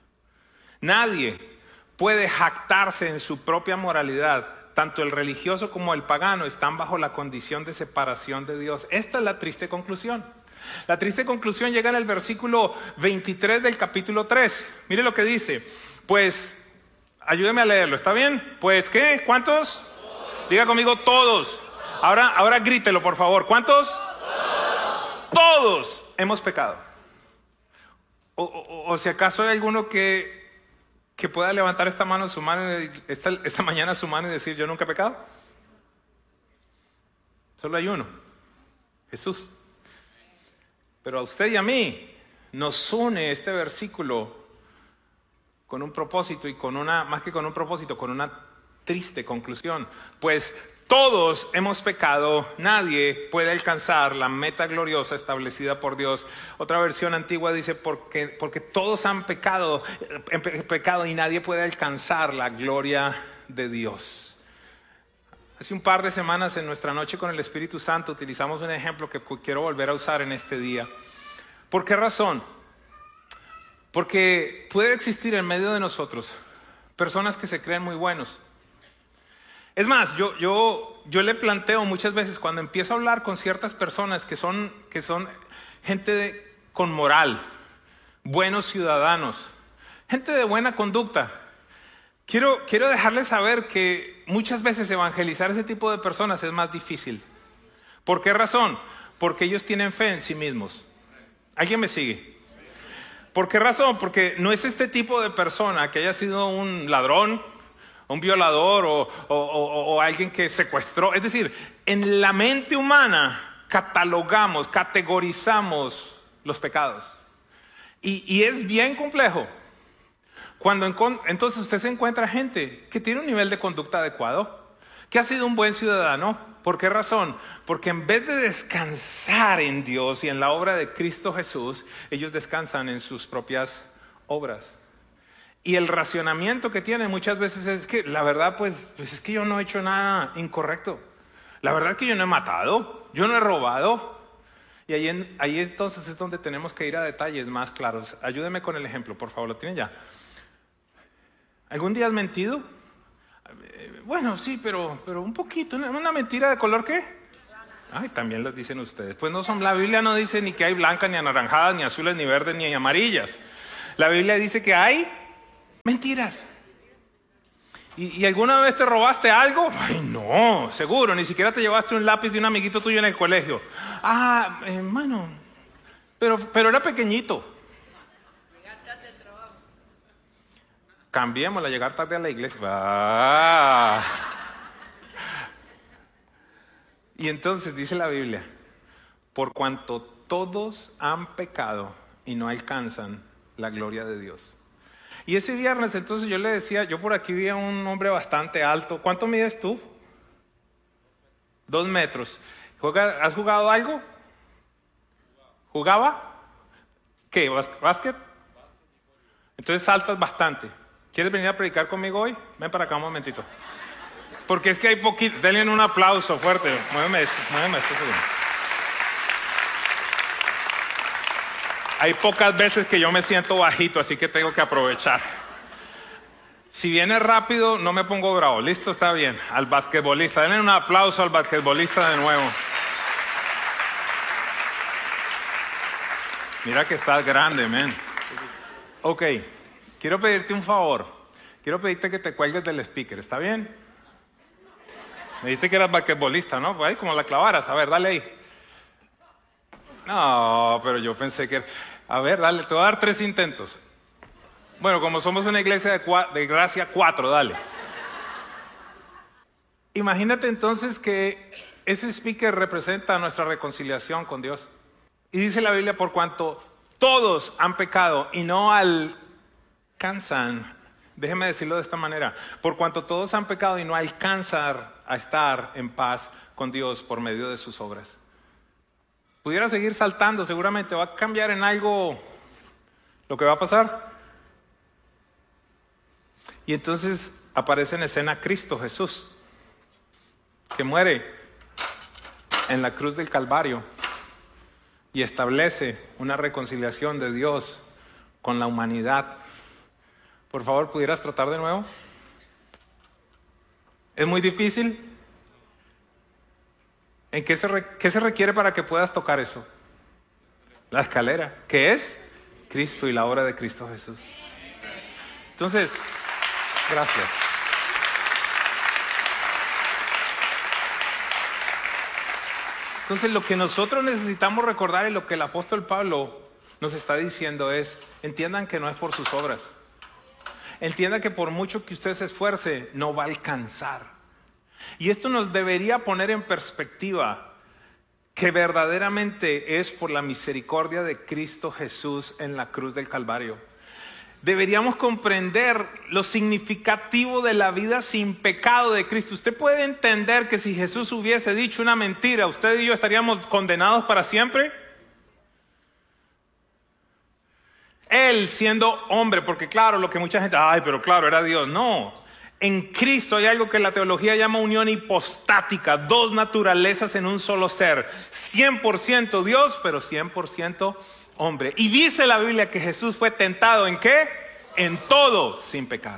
Nadie puede jactarse en su propia moralidad. Tanto el religioso como el pagano están bajo la condición de separación de Dios. Esta es la triste conclusión. La triste conclusión llega en el versículo veintitrés del capítulo tres. Mire lo que dice. Pues, ayúdeme a leerlo, ¿está bien? Pues, ¿qué? ¿Cuántos? Diga conmigo, todos. Ahora, ahora grítelo, por favor. ¿Cuántos? Todos. Todos hemos pecado. O, o, o si acaso hay alguno que, que pueda levantar esta mano, su mano, esta, esta mañana su mano y decir, yo nunca he pecado. Solo hay uno, Jesús. Pero a usted y a mí nos une este versículo con un propósito y con una, más que con un propósito, con una triste conclusión. Pues todos hemos pecado, nadie puede alcanzar la meta gloriosa establecida por Dios. Otra versión antigua dice, porque, porque todos han pecado, pe- pecado y nadie puede alcanzar la gloria de Dios. Hace un par de semanas en nuestra noche con el Espíritu Santo utilizamos un ejemplo que quiero volver a usar en este día. ¿Por qué razón? Porque puede existir en medio de nosotros personas que se creen muy buenos. Es más, yo, yo, yo le planteo muchas veces cuando empiezo a hablar con ciertas personas que son, que son gente de, con moral, buenos ciudadanos, gente de buena conducta. Quiero, quiero dejarles saber que muchas veces evangelizar a ese tipo de personas es más difícil. ¿Por qué razón? Porque ellos tienen fe en sí mismos. ¿Alguien me sigue? ¿Por qué razón? Porque no es este tipo de persona que haya sido un ladrón, un violador o, o, o, o alguien que secuestró. Es decir, en la mente humana catalogamos, categorizamos los pecados. Y, y es bien complejo. Cuando entonces usted se encuentra gente que tiene un nivel de conducta adecuado, que ha sido un buen ciudadano. ¿Por qué razón? Porque en vez de descansar en Dios y en la obra de Cristo Jesús, ellos descansan en sus propias obras. Y el racionamiento que tienen muchas veces es que la verdad pues, pues es que yo no he hecho nada incorrecto. La verdad es que yo no he matado, yo no he robado. Y ahí, en, ahí entonces es donde tenemos que ir a detalles más claros. Ayúdeme con el ejemplo, por favor, ¿lo tienen ya? ¿Algún día has mentido? Bueno, sí, pero, pero un poquito. ¿Una, una mentira de color qué? Ay, también las dicen ustedes. Pues no son, la Biblia no dice ni que hay blancas, ni anaranjadas, ni azules, ni verdes, ni amarillas. La Biblia dice que hay mentiras. ¿Y, ¿Y alguna vez te robaste algo? Ay, no, seguro. Ni siquiera te llevaste un lápiz de un amiguito tuyo en el colegio. Ah, hermano, pero, pero era pequeñito. Cambiémosla, llegar tarde a la iglesia. Ah. Y entonces dice la Biblia, por cuanto todos han pecado y no alcanzan la gloria de Dios. Y ese viernes entonces yo le decía, yo por aquí vi a un hombre bastante alto. ¿Cuánto mides tú? Dos metros. ¿Has jugado algo? ¿Jugaba? ¿Qué? ¿Básquet? Entonces saltas bastante. ¿Quieres venir a predicar conmigo hoy? Ven para acá un momentito. Porque es que hay poquito. Denle un aplauso fuerte. Muéveme esto, muéveme esto. Hay pocas veces que yo me siento bajito, así que tengo que aprovechar. Si viene rápido, no me pongo bravo. Listo, está bien. Al basquetbolista. Denle un aplauso al basquetbolista de nuevo. Mira que estás grande, man. Ok. Quiero pedirte un favor. Quiero pedirte que te cuelgues del speaker. ¿Está bien? Me dijiste que eras basquetbolista, ¿no? Pues ahí como la clavaras. A ver, dale ahí. No, pero yo pensé que... A ver, dale. Te voy a dar tres intentos. Bueno, como somos una iglesia de, cua... de gracia, cuatro. Dale. Imagínate entonces que ese speaker representa nuestra reconciliación con Dios. Y dice la Biblia, por cuanto todos han pecado y no al... alcanzan, déjeme decirlo de esta manera, por cuanto todos han pecado y no alcanzan a estar en paz con Dios por medio de sus obras. Pudiera seguir saltando, seguramente va a cambiar en algo lo que va a pasar. Y entonces aparece en escena Cristo Jesús, que muere en la cruz del Calvario y establece una reconciliación de Dios con la humanidad. Por favor, ¿pudieras tratar de nuevo? ¿Es muy difícil? ¿En qué se, re- qué se requiere para que puedas tocar eso? La escalera, que es Cristo y la obra de Cristo Jesús. Entonces, gracias. Entonces, lo que nosotros necesitamos recordar y lo que el apóstol Pablo nos está diciendo es, entiendan que no es por sus obras. Entienda que por mucho que usted se esfuerce, no va a alcanzar. Y esto nos debería poner en perspectiva que verdaderamente es por la misericordia de Cristo Jesús en la cruz del Calvario. Deberíamos comprender lo significativo de la vida sin pecado de Cristo. Usted puede entender que si Jesús hubiese dicho una mentira, usted y yo estaríamos condenados para siempre. Él siendo hombre, porque claro, lo que mucha gente, ay, pero claro, era Dios. No, en Cristo hay algo que la teología llama unión hipostática, dos naturalezas en un solo ser, cien por ciento Dios, pero cien por ciento hombre. Y dice la Biblia que Jesús fue tentado ¿en qué? En todo, sin pecar.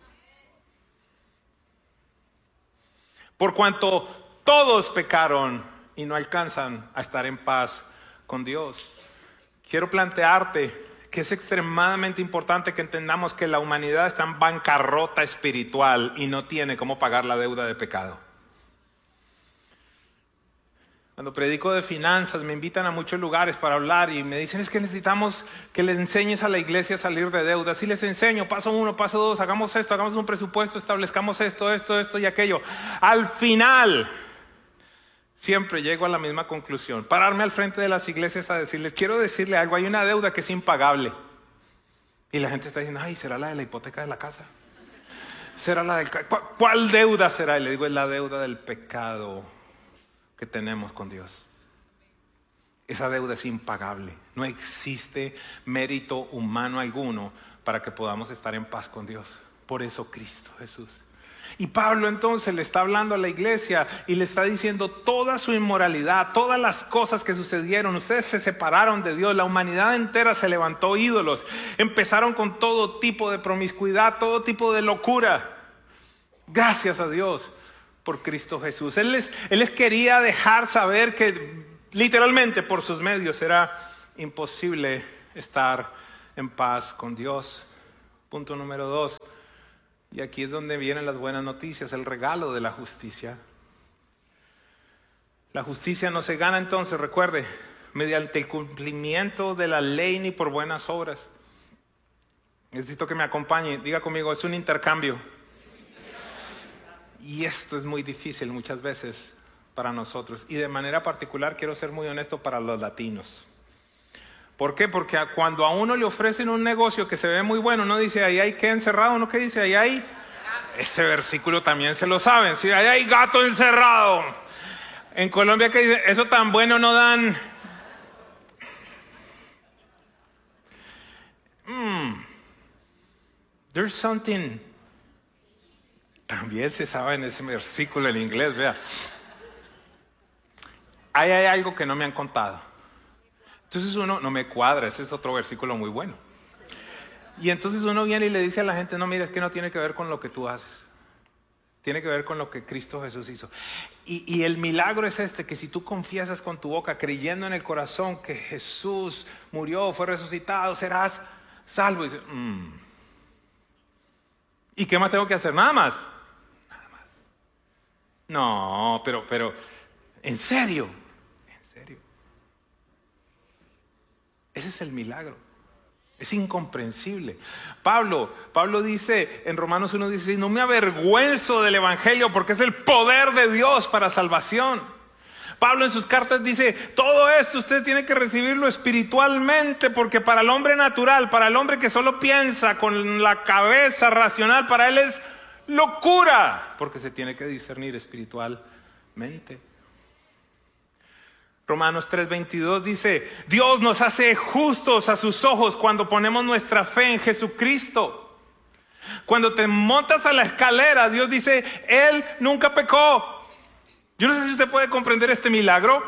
Por cuanto todos pecaron y no alcanzan a estar en paz con Dios. Quiero plantearte que es extremadamente importante que entendamos que la humanidad está en bancarrota espiritual y no tiene cómo pagar la deuda de pecado. Cuando predico de finanzas me invitan a muchos lugares para hablar y me dicen es que necesitamos que les enseñes a la iglesia a salir de deudas. Y les enseño, paso uno, paso dos, hagamos esto, hagamos un presupuesto, establezcamos esto, esto, esto y aquello. Al final siempre llego a la misma conclusión. Pararme al frente de las iglesias a decirles, quiero decirle algo, hay una deuda que es impagable. Y la gente está diciendo, ay, ¿será la de la hipoteca de la casa? ¿Será la del... ¿Cuál, cuál deuda será? Y le digo, es la deuda del pecado que tenemos con Dios. Esa deuda es impagable. No existe mérito humano alguno para que podamos estar en paz con Dios. Por eso Cristo Jesús. Y Pablo entonces le está hablando a la iglesia y le está diciendo toda su inmoralidad, todas las cosas que sucedieron. Ustedes se separaron de Dios, la humanidad entera se levantó ídolos. Empezaron con todo tipo de promiscuidad, todo tipo de locura. Gracias a Dios por Cristo Jesús. Él les, él les quería dejar saber que literalmente por sus medios era imposible estar en paz con Dios. Punto número dos. Y aquí es donde vienen las buenas noticias, el regalo de la justicia. La justicia no se gana entonces, recuerde, mediante el cumplimiento de la ley ni por buenas obras. Necesito que me acompañe, diga conmigo, es un intercambio. Y esto es muy difícil muchas veces para nosotros. Y de manera particular quiero ser muy honesto para los latinos. ¿Por qué? Porque cuando a uno le ofrecen un negocio que se ve muy bueno, uno dice, ahí hay que encerrado, ¿no? ¿Qué dice? Ahí hay... Ese versículo también se lo saben, ¿sí? Ahí hay gato encerrado. En Colombia, ¿qué dice? Eso tan bueno no dan... Mm. There's something... También se sabe en ese versículo en inglés, vea. Ahí hay algo que no me han contado. Entonces uno, no me cuadra, ese es otro versículo muy bueno. Y entonces uno viene y le dice a la gente, no, mira, es que no tiene que ver con lo que tú haces. Tiene que ver con lo que Cristo Jesús hizo. Y, y el milagro es este, que si tú confiesas con tu boca, creyendo en el corazón que Jesús murió, fue resucitado, serás salvo. Y dice, mmm. ¿Y qué más tengo que hacer? Nada más. Nada más. No, pero, pero, ¿en serio? Ese es el milagro. Es incomprensible. Pablo, Pablo dice en Romanos uno dieciséis, no me avergüenzo del evangelio porque es el poder de Dios para salvación. Pablo en sus cartas dice, todo esto usted tiene que recibirlo espiritualmente porque para el hombre natural, para el hombre que solo piensa con la cabeza racional, para él es locura porque se tiene que discernir espiritualmente. Romanos tres veintidós dice, Dios nos hace justos a sus ojos cuando ponemos nuestra fe en Jesucristo. Cuando te montas a la escalera, Dios dice, Él nunca pecó. Yo no sé si usted puede comprender este milagro.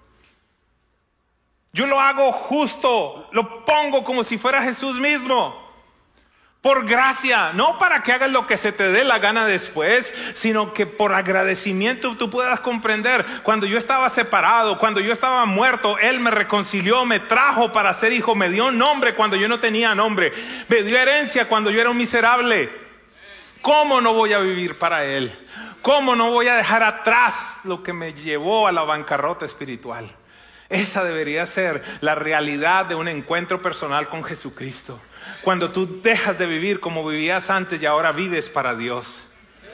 Yo lo hago justo, lo pongo como si fuera Jesús mismo. Por gracia, no para que hagas lo que se te dé la gana después, sino que por agradecimiento tú puedas comprender. Cuando yo estaba separado, cuando yo estaba muerto, Él me reconcilió, me trajo para ser hijo, me dio nombre cuando yo no tenía nombre, me dio herencia cuando yo era un miserable. ¿Cómo no voy a vivir para Él? ¿Cómo no voy a dejar atrás lo que me llevó a la bancarrota espiritual? Esa debería ser la realidad de un encuentro personal con Jesucristo. Cuando tú dejas de vivir como vivías antes y ahora vives para Dios.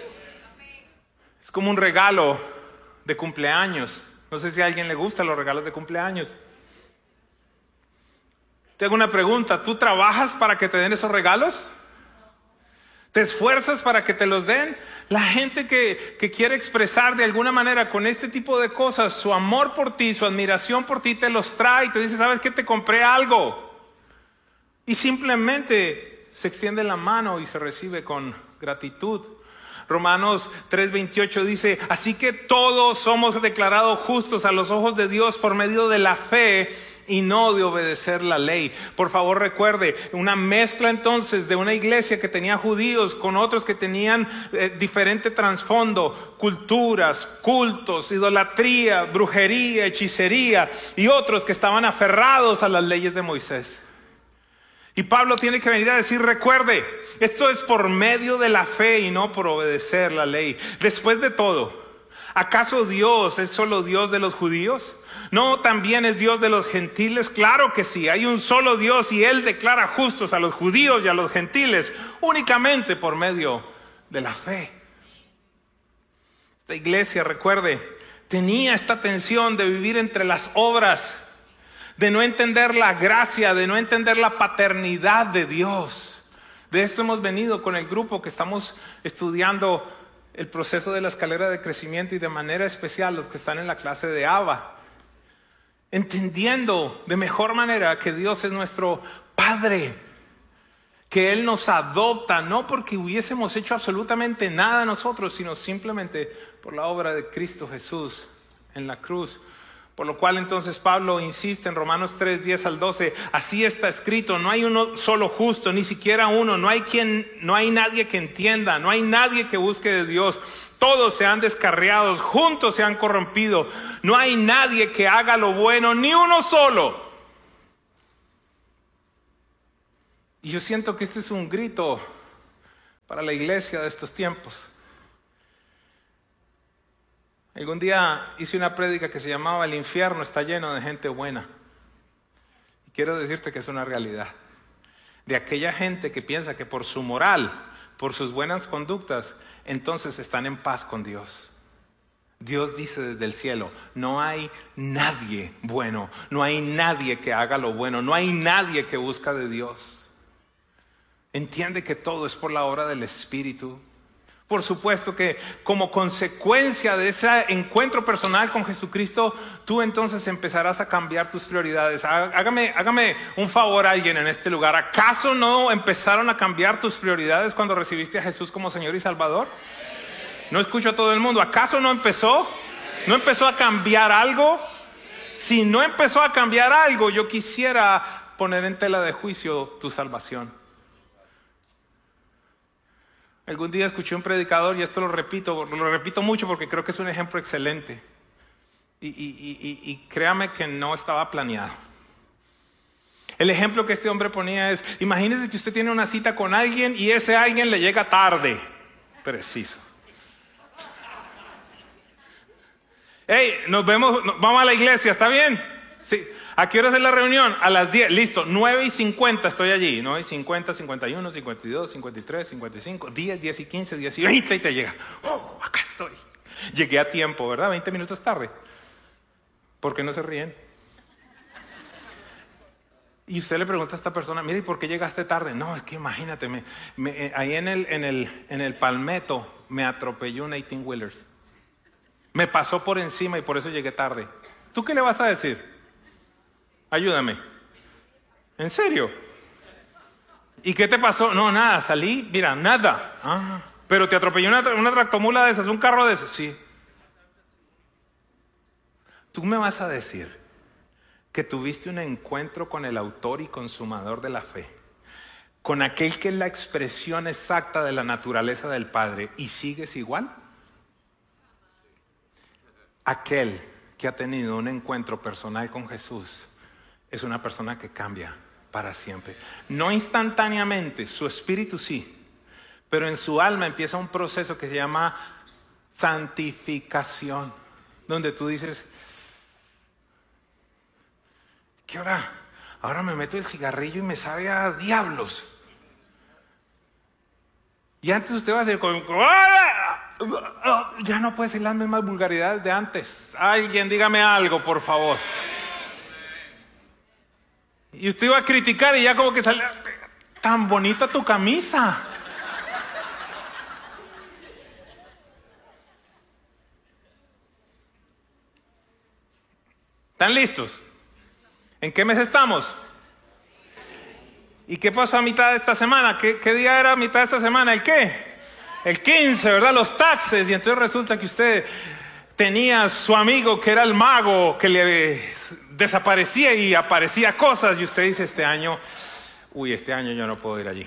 Es como un regalo de cumpleaños. No sé si a alguien le gustan los regalos de cumpleaños. Te hago una pregunta. ¿Tú trabajas para que te den esos regalos? ¿Te esfuerzas para que te los den? La gente que, que quiere expresar de alguna manera con este tipo de cosas su amor por ti, su admiración por ti, te los trae y te dice, ¿sabes qué? Te compré algo. Y simplemente se extiende la mano y se recibe con gratitud. Romanos tres veintiocho dice, así que todos somos declarados justos a los ojos de Dios por medio de la fe y no de obedecer la ley. Por favor recuerde, una mezcla entonces de una iglesia que tenía judíos con otros que tenían eh, diferente trasfondo, culturas, cultos, idolatría, brujería, hechicería y otros que estaban aferrados a las leyes de Moisés. Y Pablo tiene que venir a decir, recuerde, esto es por medio de la fe y no por obedecer la ley. Después de todo, ¿acaso Dios es solo Dios de los judíos? ¿No también es Dios de los gentiles? Claro que sí, hay un solo Dios y Él declara justos a los judíos y a los gentiles únicamente por medio de la fe. Esta iglesia, recuerde, tenía esta tensión de vivir entre las obras, de no entender la gracia, de no entender la paternidad de Dios. De esto hemos venido con el grupo que estamos estudiando el proceso de la escalera de crecimiento y de manera especial los que están en la clase de Abba. Entendiendo de mejor manera que Dios es nuestro Padre, que Él nos adopta, no porque hubiésemos hecho absolutamente nada nosotros, sino simplemente por la obra de Cristo Jesús en la cruz. Por lo cual entonces Pablo insiste en Romanos tres, diez al doce, así está escrito, no hay uno solo justo, ni siquiera uno, no hay quien, no hay nadie que entienda, no hay nadie que busque de Dios, todos se han descarriado, juntos se han corrompido, no hay nadie que haga lo bueno, ni uno solo. Y yo siento que este es un grito para la iglesia de estos tiempos. Algún día hice una prédica que se llamaba El infierno está lleno de gente buena. Y quiero decirte que es una realidad. De aquella gente que piensa que por su moral, por sus buenas conductas, entonces están en paz con Dios. Dios dice desde el cielo, no hay nadie bueno, no hay nadie que haga lo bueno, no hay nadie que busca de Dios. Entiende que todo es por la obra del Espíritu. Por supuesto que como consecuencia de ese encuentro personal con Jesucristo, tú entonces empezarás a cambiar tus prioridades. Hágame, hágame un favor a alguien en este lugar. ¿Acaso no empezaron a cambiar tus prioridades cuando recibiste a Jesús como Señor y Salvador? No escucho a todo el mundo. ¿Acaso no empezó? ¿No empezó a cambiar algo? Si no empezó a cambiar algo, yo quisiera poner en tela de juicio tu salvación. Algún día escuché un predicador, y esto lo repito, lo repito mucho porque creo que es un ejemplo excelente. Y, y, y, y créame que no estaba planeado. El ejemplo que este hombre ponía es, imagínese que usted tiene una cita con alguien y ese alguien le llega tarde. Preciso. Hey, nos vemos, vamos a la iglesia, ¿está bien? Sí. ¿A qué hora es la reunión? A las diez, listo, nueve y cincuenta estoy allí, nueve y cincuenta, cincuenta y uno, cincuenta y dos, cincuenta y tres, cincuenta y cinco, diez, diez y quince, diez y veinte y te llega. ¡Oh, acá estoy! Llegué a tiempo, ¿verdad? veinte minutos tarde. ¿Por qué no se ríen? Y usted le pregunta a esta persona, mire, ¿y por qué llegaste tarde? No, es que imagínate, me, me, eh, ahí en el, en, el, en el Palmetto me atropelló un eighteen wheelers. Me pasó por encima y por eso llegué tarde. ¿Tú qué le vas a decir? Ayúdame. ¿En serio? ¿Y qué te pasó? No, nada, salí, mira, nada. Ah, pero te atropelló una, una tractomula de esas, un carro de esos, sí. Tú me vas a decir que tuviste un encuentro con el autor y consumador de la fe, con aquel que es la expresión exacta de la naturaleza del Padre, y sigues igual. Aquel que ha tenido un encuentro personal con Jesús es una persona que cambia para siempre. No instantáneamente, su espíritu sí, pero en su alma empieza un proceso que se llama santificación, donde tú dices, ¿qué hora? Ahora me meto el cigarrillo y me sabe a diablos. Y antes usted va a decir, ya no puede decir las mismas vulgaridades de antes. Alguien dígame algo, por favor. Y usted iba a criticar y ya como que sale, tan bonita tu camisa. ¿Están listos? ¿En qué mes estamos? ¿Y qué pasó a mitad de esta semana? ¿Qué, qué día era a mitad de esta semana? ¿El qué? El quince, ¿verdad? Los taxes. Y entonces resulta que usted tenía su amigo que era el mago, que le desaparecía y aparecía cosas. Y usted dice este año, uy, este año yo no puedo ir allí.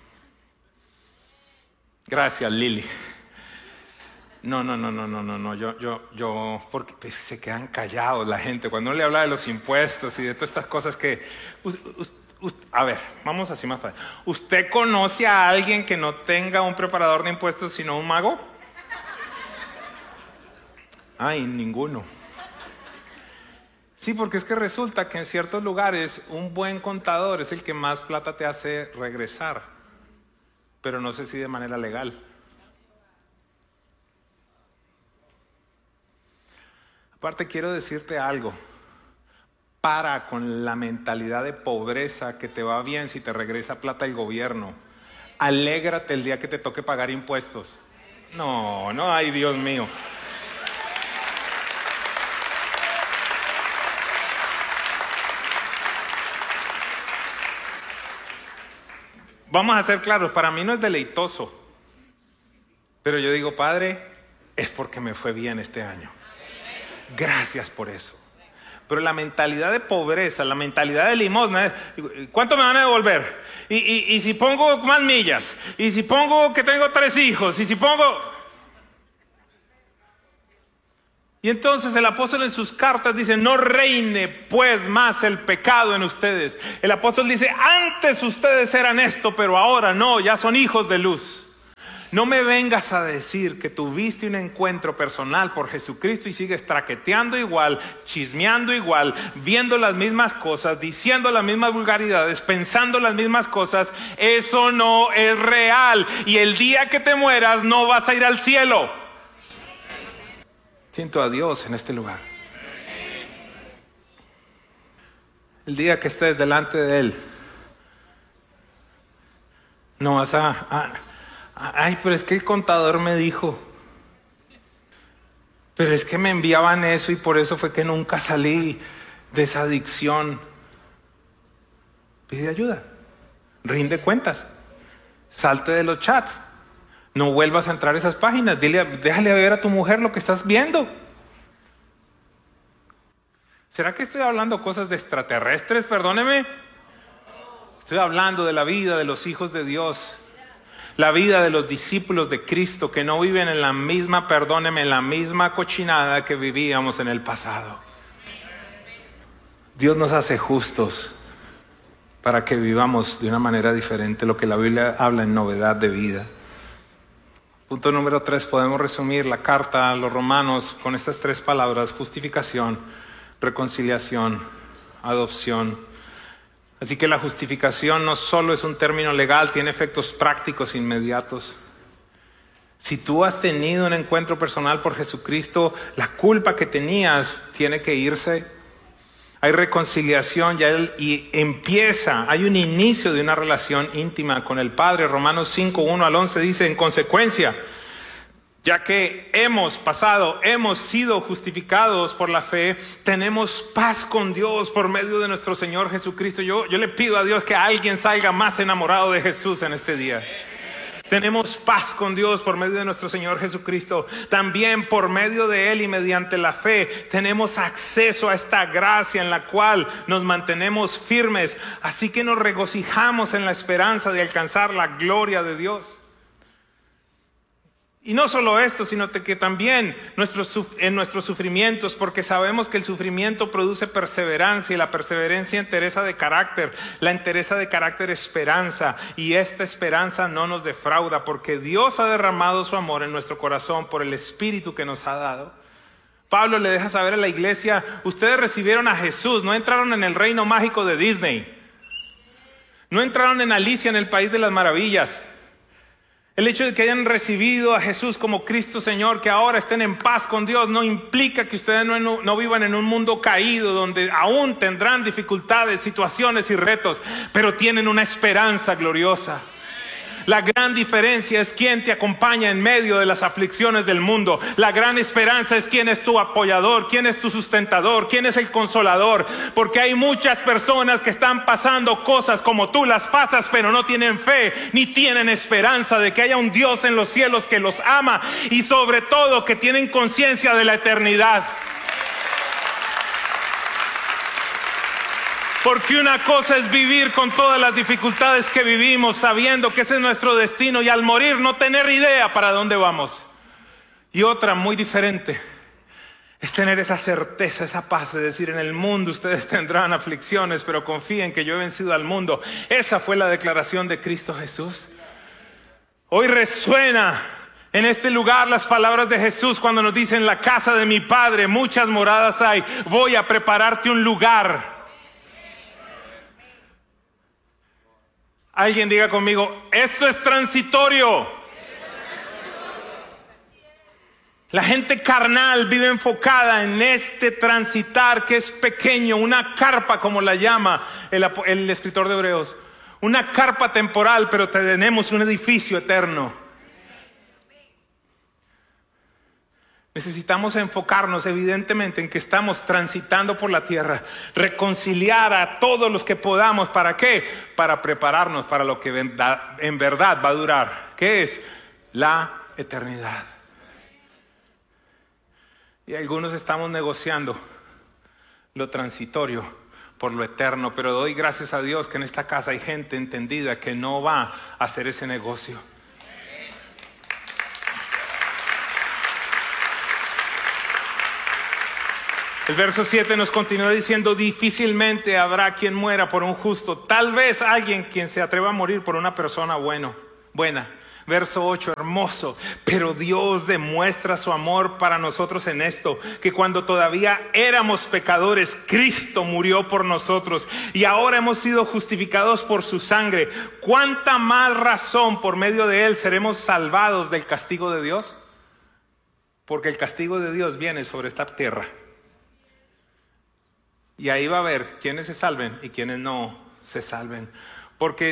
Gracias, Lili. No, no, no, no, no, no, no, yo, yo, yo, porque pues, se quedan callados la gente. Cuando uno le habla de los impuestos y de todas estas cosas que... Us, us, us, a ver, vamos así más fácil. ¿Usted conoce a alguien que no tenga un preparador de impuestos sino un mago? Ay, ninguno. Sí, porque es que resulta que en ciertos lugares un buen contador es el que más plata te hace regresar, pero no sé si de manera legal. Aparte quiero decirte algo, para con la mentalidad de pobreza que te va bien si te regresa plata el gobierno. Alégrate el día que te toque pagar impuestos. No, no, ay Dios mío. Vamos a ser claros, para mí no es deleitoso, pero yo digo, Padre, es porque me fue bien este año. Gracias por eso. Pero la mentalidad de pobreza, la mentalidad de limosna es, ¿cuánto me van a devolver? Y, y, y si pongo más millas, y si pongo que tengo tres hijos, y si pongo... Y entonces el apóstol en sus cartas dice, no reine pues más el pecado en ustedes. El apóstol dice, antes ustedes eran esto, pero ahora no, ya son hijos de luz. No me vengas a decir que tuviste un encuentro personal por Jesucristo y sigues traqueteando igual, chismeando igual, viendo las mismas cosas, diciendo las mismas vulgaridades, pensando las mismas cosas. Eso no es real. Y el día que te mueras no vas a ir al cielo. Siento a Dios en este lugar. El día que estés delante de Él, no vas a... a Ay, pero es que el contador me dijo. Pero es que me enviaban eso y por eso fue que nunca salí de esa adicción. Pide ayuda. Rinde cuentas. Salte de los chats. No vuelvas a entrar a esas páginas. Dile, déjale ver a tu mujer lo que estás viendo. ¿Será que estoy hablando cosas de extraterrestres? Perdóneme. Estoy hablando de la vida de los hijos de Dios. La vida de los discípulos de Cristo que no viven en la misma, perdóneme, en la misma cochinada que vivíamos en el pasado. Dios nos hace justos para que vivamos de una manera diferente, lo que la Biblia habla en novedad de vida. Punto número tres, podemos resumir la carta a los romanos con estas tres palabras: justificación, reconciliación, adopción. Así que la justificación no solo es un término legal, tiene efectos prácticos inmediatos. Si tú has tenido un encuentro personal por Jesucristo, la culpa que tenías tiene que irse. Hay reconciliación ya él, y empieza, hay un inicio de una relación íntima con el Padre. Romanos cinco, uno al once dice, en consecuencia, ya que hemos pasado, hemos sido justificados por la fe, tenemos paz con Dios por medio de nuestro Señor Jesucristo. Yo, yo le pido a Dios que alguien salga más enamorado de Jesús en este día. Tenemos paz con Dios por medio de nuestro Señor Jesucristo. También por medio de Él y mediante la fe tenemos acceso a esta gracia en la cual nos mantenemos firmes. Así que nos regocijamos en la esperanza de alcanzar la gloria de Dios. Y no solo esto, sino que también nuestros, en nuestros sufrimientos, porque sabemos que el sufrimiento produce perseverancia y la perseverancia entereza de carácter, la entereza de carácter esperanza, y esta esperanza no nos defrauda porque Dios ha derramado su amor en nuestro corazón por el Espíritu que nos ha dado. Pablo le deja saber a la iglesia, ustedes recibieron a Jesús, no entraron en el reino mágico de Disney, no entraron en Alicia en el País de las Maravillas. El hecho de que hayan recibido a Jesús como Cristo Señor, que ahora estén en paz con Dios, no implica que ustedes no, no, no vivan en un mundo caído, donde aún tendrán dificultades, situaciones y retos, pero tienen una esperanza gloriosa. La gran diferencia es quién te acompaña en medio de las aflicciones del mundo. La gran esperanza es quién es tu apoyador, quién es tu sustentador, quién es el consolador. Porque hay muchas personas que están pasando cosas como tú las pasas, pero no tienen fe ni tienen esperanza de que haya un Dios en los cielos que los ama y sobre todo que tienen conciencia de la eternidad. Porque una cosa es vivir con todas las dificultades que vivimos, sabiendo que ese es nuestro destino y al morir no tener idea para dónde vamos. Y otra muy diferente es tener esa certeza, esa paz de decir, en el mundo ustedes tendrán aflicciones, pero confíen que yo he vencido al mundo. Esa fue la declaración de Cristo Jesús. Hoy resuena en este lugar las palabras de Jesús cuando nos dice, en la casa de mi Padre muchas moradas hay, voy a prepararte un lugar. Alguien diga conmigo, esto es transitorio. La gente carnal vive enfocada en este transitar que es pequeño, una carpa como la llama el, el escritor de Hebreos. Una carpa temporal, pero tenemos un edificio eterno. Necesitamos enfocarnos evidentemente en que estamos transitando por la tierra, reconciliar a todos los que podamos. ¿Para qué? Para prepararnos para lo que en verdad va a durar, que es la eternidad. Y algunos estamos negociando lo transitorio por lo eterno. Pero doy gracias a Dios que en esta casa hay gente entendida que no va a hacer ese negocio. El verso siete nos continúa diciendo: difícilmente habrá quien muera por un justo, tal vez alguien quien se atreva a morir por una persona bueno, buena. Verso ocho, hermoso. Pero Dios demuestra su amor para nosotros en esto, que cuando todavía éramos pecadores, Cristo murió por nosotros, y ahora hemos sido justificados por su sangre. ¿Cuánta más razón por medio de él seremos salvados del castigo de Dios? Porque el castigo de Dios viene sobre esta tierra. Y ahí va a haber quienes se salven y quienes no se salven. Porque